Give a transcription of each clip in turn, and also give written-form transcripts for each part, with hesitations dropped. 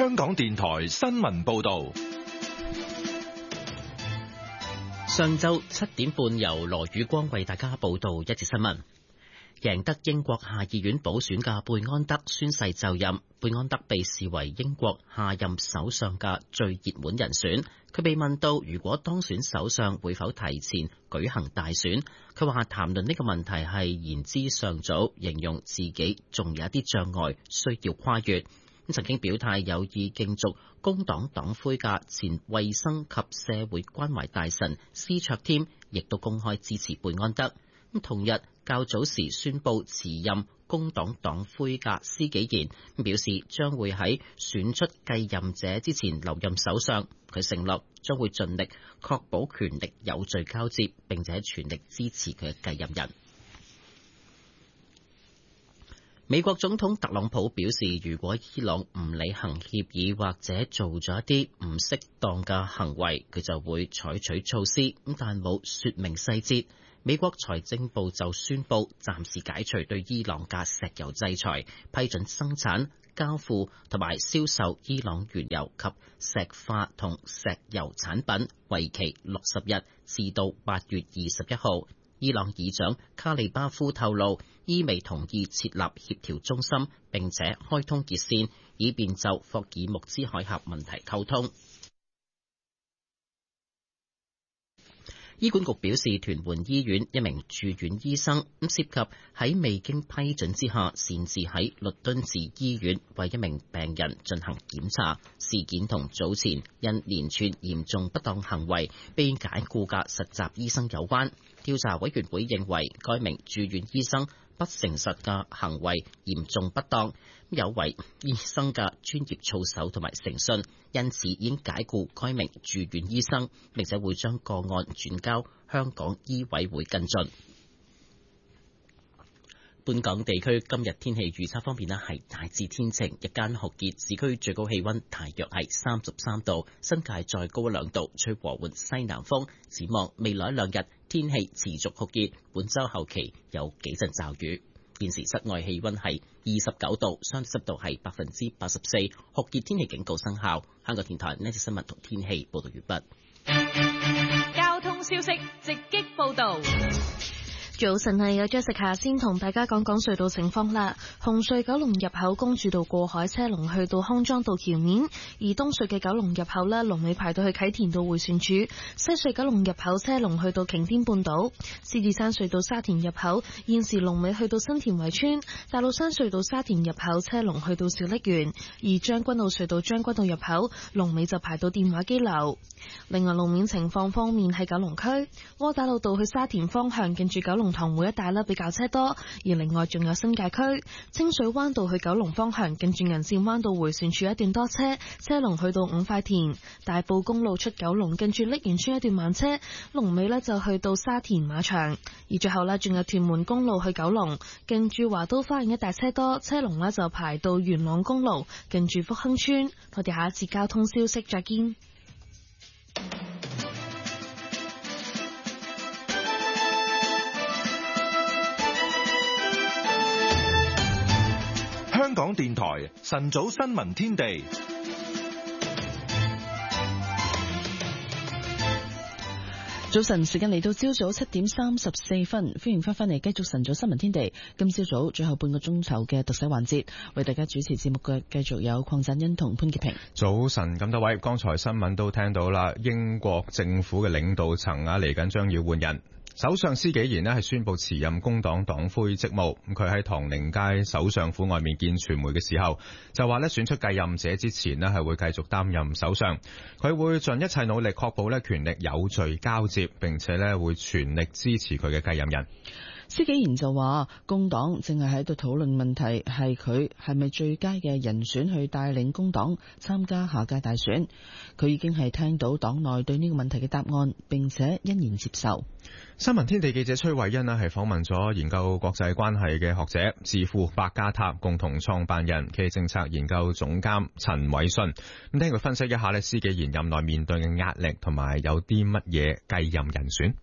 香港電台新聞報道。 上晝7點半，由羅宇光為大家報道一節新聞。贏得英國下議院補選嘅貝安德宣誓就任。貝安德被視為英國下任首相嘅最熱門人選。佢被問到如果當選首相會否提前舉行大選，佢話談論呢個問題係言之尚早，形容自己仲有一啲障礙需要跨越。曾經表態有意競逐工黨黨魁嘅前衛生及社會關懷大臣施卓添，亦都公開支持貝安德。同日較早時宣布辭任工黨黨魁嘅施紀賢表示將會喺選出繼任者之前留任首相。佢承諾將會盡力確保權力有序交接，並且全力支持佢嘅繼任人。美國總統特朗普表示，如果伊朗唔履行協議或者做咗一啲唔適當嘅行為，佢就會採取措施，但冇說明細節。美國財政部就宣布暫時解除對伊朗嘅石油制裁，批准生產、交付同埋銷售伊朗原油及石化同石油產品，為期60日至到8月21號。伊朗議長卡利巴夫透露，伊未同意設立協調中心，並且開通熱線，以便就霍爾木茲海峽問題溝通。醫管局表示，屯門醫院一名住院醫生涉及喺未經批准之下擅自喺律敦治醫院為一名病人進行檢查，事件同早前因連串嚴重不當行為被解僱嘅實習醫生有關。調查委員會認為該名住院醫生不誠實嘅行為嚴重不當，有違醫生嘅專業操守同埋誠信，因此已經解僱該名住院醫生，並且會將個案轉交香港醫委會跟進。本港地區今日天氣預測方面係大致天晴，日間酷熱，市區最高氣溫大約係33度，新界再高2度，吹和緩西南風。展望未來2日天氣持續酷熱，本週後期有幾陣驟雨。現時室外氣溫係29度，相對濕度係84%，酷熱天氣警告生效。香港電台呢節新聞同天氣報道完畢。交通消息直擊報道。 早晨係有 Jessica 先同大家講講隧道情況啦。紅隧九龍入口公主道過海車龍去到康莊道橋面，而東隧嘅九龍入口呢，龍尾排到去啟田道迴旋處。西隧九龍入口車龍去到擎天半島。獅子山隧道沙田入口現時龍尾去到新田圍村。大老山隧道沙田入口車龍去到小瀝源，而將軍澳隧道將軍澳入口龍尾就排到電話機樓。另外路面情況方面，喺九龍區窩打老道去沙田方向近住九龍塘會一帶比較車多，而另外仲有新界區清水灣道去九龍方向近住銀線灣道迴旋處一段多車，車龍去到五塊田。大埔公路出九龍近住瀝源村一段慢車，龍尾就去到沙田馬場。而最後仲有屯門公路去九龍近住華都花園一帶車多，車龍就排到元朗公路近住福亨村。我哋下一次交通消息再見。 香港電台晨早新聞天地， 早晨時間嚟到朝早7點34分，歡迎翻嚟繼續晨早新聞天地。今朝早最後半個鐘頭嘅特寫環節，為大家主持節目嘅繼續有鄺振欣同潘潔平。 早晨咁多位，剛才新聞都聽到啦，英國政府嘅領導層嚟緊將要換人。首相施紀賢係宣布辭任工黨黨魁職務。佢喺唐寧街首相府外面見傳媒嘅時候，就話選出繼任者之前係會繼續擔任首相。佢會盡一切努力確保權力有序交接，並且會全力支持佢嘅繼任人。 施紀賢就話，工黨正係喺度討論問題，係佢係咪最佳嘅人選去帶領工黨參加下屆大選。佢已經係聽到黨內對呢個問題嘅答案，並且欣然接受。 新聞天地記者崔慧欣係訪問咗研究國際關係嘅學者智庫百家塔共同創辦人暨政策研究總監陳偉信，咁聽佢分析一下施紀賢任內面對嘅壓力同埋有啲乜嘢繼任人選。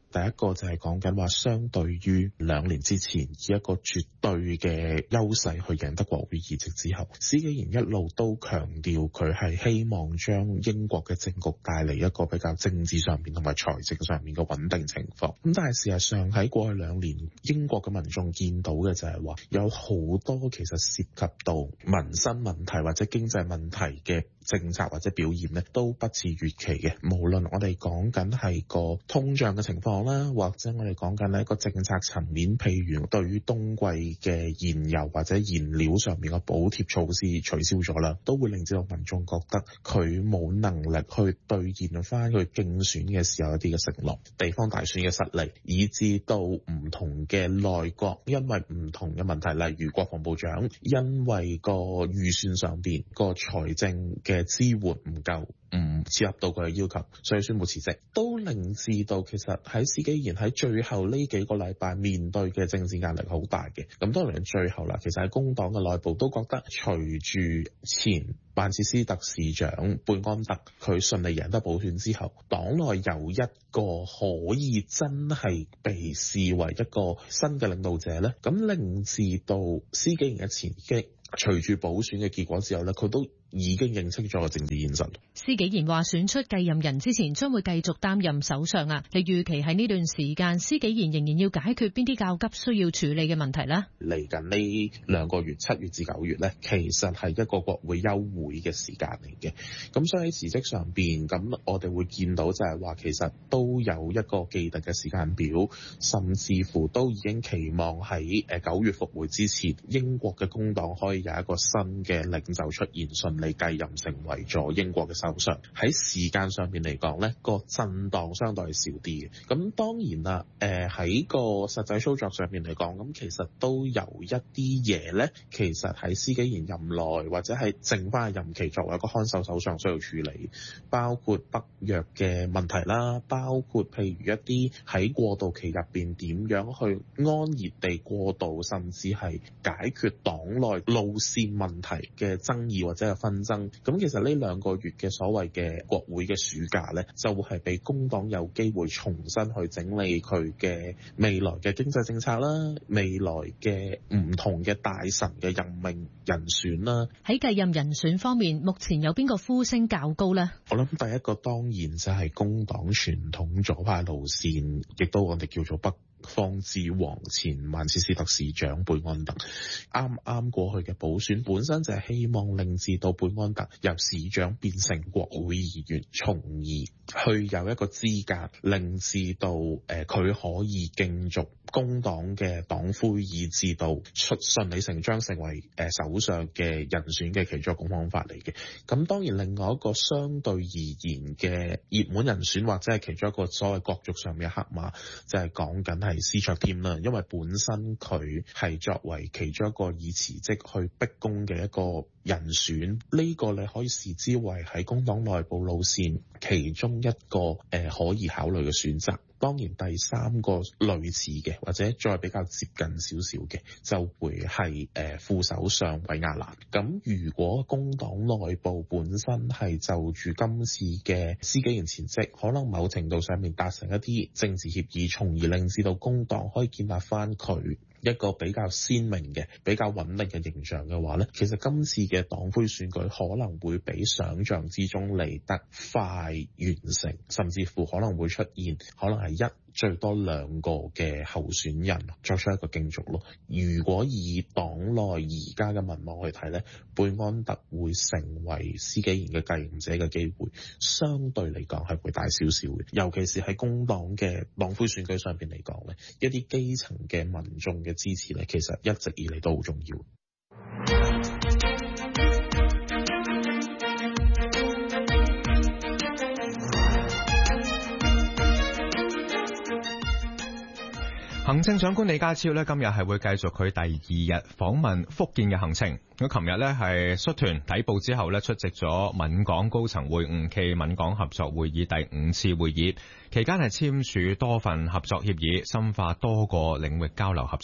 第一個就係講緊話，相對於2年之前以一個絕對嘅優勢去贏得國會議席之後，施紀賢一路都強調佢係希望將英國嘅政局帶嚟一個比較政治上面同埋財政上面嘅穩定情況。咁但係事實上喺過去2年，英國嘅民眾見到嘅就係話，有好多其實涉及到民生問題或者經濟問題嘅政策或者表現呢，都不似預期嘅。無論我哋講緊係個通脹嘅情況啦，或者我哋講緊係一個政策層面，譬如對於冬季嘅燃油或者燃料上面嘅補貼措施取消咗啦，都會令至到民眾覺得佢冇能力去兌現翻佢競選嘅時候一啲嘅承諾，地方大選嘅失利，以至到唔同嘅內閣因為唔同嘅問題，例如國防部長因為個預算上邊個財政嘅支援唔夠，唔切合到佢嘅要求，所以宣布辭職，都令至到其實喺施紀賢喺最後呢幾個禮拜面對嘅政治壓力好大嘅。咁當然最後啦，其實喺工黨嘅內部都覺得，隨住前曼徹斯特市長貝安特佢順利贏得補選之後，黨內有一個可以真係被視為一個新嘅領導者咧，咁令至到施紀賢嘅前擊隨住補選嘅結果之後咧，佢都已經認清咗個政治現實。 施紀賢話選出繼任人之前將會繼續擔任首相啊。你預期喺呢段時間，施紀賢仍然要解決邊啲較急需要處理嘅問題呢？ 嚟緊呢2個月，7月至9月呢，其實係一個國會休會嘅時間嚟嘅。咁所以喺辭職上邊，咁我哋會見到就係話，其實都有一個既定嘅時間表，甚至乎都已經期望喺9月復會之前，英國嘅工黨可以有一個新嘅領袖出現，順利繼任成為咗英國嘅首相。喺時間上面嚟講呢，個震盪相對係少啲嘅。咁當然啦，喺個實際操作上面嚟講，咁其實都有一啲嘢呢，其實喺施紀賢任內或者係剩翻嘅任期作為一個看守首相需要處理，包括北約嘅問題啦，包括譬如一啲喺過渡期入邊點樣去安逸地過渡，甚至係解決黨內路線問題嘅爭議或者係紛爭。咁其實呢2個月嘅所謂嘅國會嘅暑假呢，就會係俾工黨有機會重新去整理佢嘅未來嘅經濟政策啦，未來嘅唔同嘅大臣嘅任命人選啦。 喺繼任人選方面，目前有邊個呼聲較高呢？ 我諗第一個當然就係工黨傳統左派路線，亦都我哋叫做北方之王前曼徹斯特市長貝安特。啱啱過去嘅補選本身就係希望令至到貝安特由市長變成國會議員，從而去有一個資格令至到佢可以競逐工黨嘅黨魁，以至到順理成章成為首相嘅人選嘅其中一個方法嚟嘅。咁當然另外一個相對而言嘅熱門人選，或者係其中一個所謂角逐上面嘅黑馬，就係講緊係司卓添啦。因為本身佢係作為其中一個以辭職去逼宮嘅一個人選，呢個你可以視之為喺工黨內部路線其中一個可以考慮嘅選擇。當然第3個類似嘅或者再比較接近少少嘅，就會係副首相韋亞蘭。咁如果工黨內部本身係就住今次嘅施紀賢前夕，可能某程度上面達成一啲政治協議，從而令至到工黨可以建立翻佢一個比較鮮明嘅、比較穩定嘅形象嘅話呢，其實今次嘅黨魁選舉可能會比想像之中嚟得快完成，甚至乎可能會出現可能係1最多2個嘅候選人作出一個競逐咯。如果以黨內而家嘅民望去睇呢，貝安特會成為施紀賢嘅繼任者嘅機會，相對嚟講係會大少少嘅。尤其是喺工黨嘅黨魁選舉上邊嚟講呢，一啲基層嘅民眾嘅支持呢，其實一直以嚟都好重要。 行政長官李家超今日係會繼續佢第2日訪問福建嘅行程。佢琴日係率團抵埗之後出席咗閩港高層會晤暨閩港合作會議第5次會議，期間係簽署多份合作協議，深化多個領域交流合作。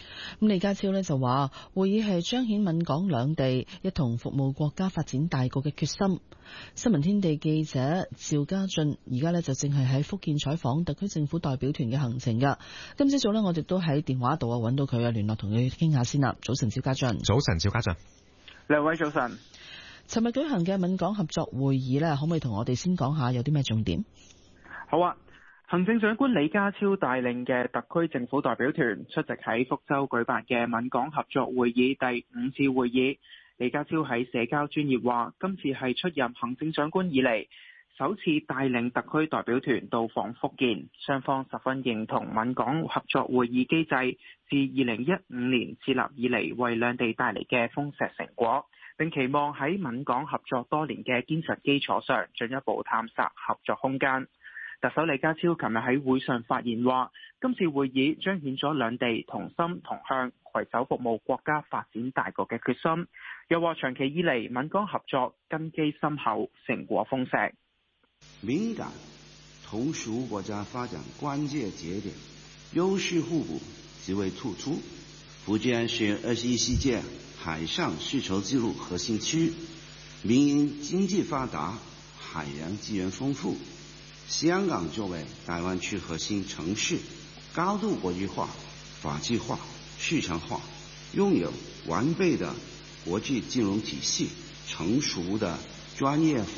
咁李家超呢就話，會議係彰顯閩港兩地一同服務國家發展大局嘅決心。新聞天地記者趙家俊而家呢就正係喺福建採訪特區政府代表團嘅行程噶。今朝早呢，我哋都喺電話度揾到佢聯絡同佢傾下先啦。早晨，趙家俊。 早晨，趙家俊。 兩位早晨。 尋日舉行嘅閩港合作會議呢，可唔可以同我哋先講下有啲咩重點？ 好啊。行政長官李家超帶領嘅特區政府代表團出席喺福州舉辦嘅閩港合作會議第5次會議。李家超喺社交專頁話，今次係出任行政長官以嚟首次帶領特區代表團到訪福建，雙方十分認同閩港合作會議機制自2015年設立以嚟為兩地帶嚟嘅豐碩成果，並期望喺閩港合作多年嘅堅實基礎上進一步探索合作空間。特首李家超琴日喺會上發言話，今次會議彰顯咗兩地同心同向、攜手服務國家發展大局嘅決心。又話長期以嚟閩港合作根基深厚，成果豐碩。 閩港同屬國家發展關鍵節點，優勢互補，極為突出。福建是21世紀海上絲綢之路核心區，民營經濟發達，海洋資源豐富。香港作為大灣區核心城市，高度國際化、法治化、市場化，擁有完備的國際金融體系、成熟的專業服務